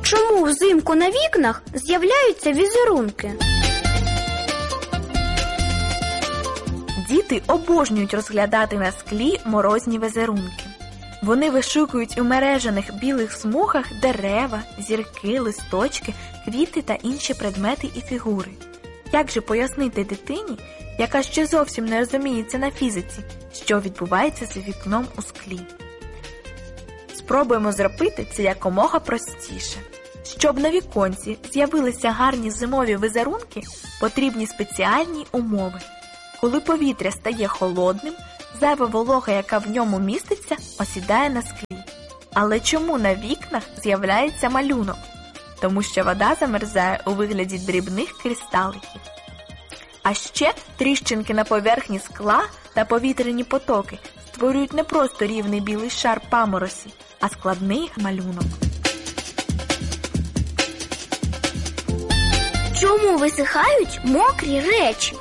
Чому взимку на вікнах з'являються візерунки? Діти обожнюють розглядати на склі морозні візерунки. Вони вишукують у мережаних білих смугах дерева, зірки, листочки, квіти та інші предмети і фігури. Як же пояснити дитині, яка ще зовсім не розуміється на фізиці, що відбувається за вікном у склі? Спробуємо зробити це якомога простіше. Щоб на віконці з'явилися гарні зимові візерунки, потрібні спеціальні умови. Коли повітря стає холодним, зайва волога, яка в ньому міститься, осідає на склі. Але чому на вікнах з'являється малюнок? Тому що вода замерзає у вигляді дрібних кристаликів. А ще тріщинки на поверхні скла та повітряні потоки створюють не просто рівний білий шар паморосі, а складний малюнок. Чому висихають мокрі речі?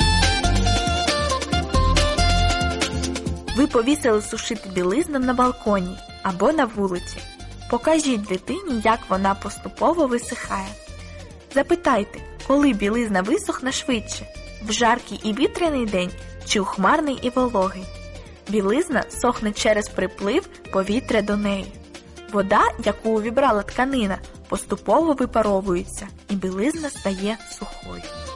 Ви повісили сушити білизну на балконі або на вулиці. Покажіть дитині, як вона поступово висихає. Запитайте, коли білизна висохне швидше – в жаркий і вітряний день чи у хмарний і вологий. Білизна сохне через приплив повітря до неї. Вода, яку увібрала тканина, поступово випаровується і білизна стає сухою.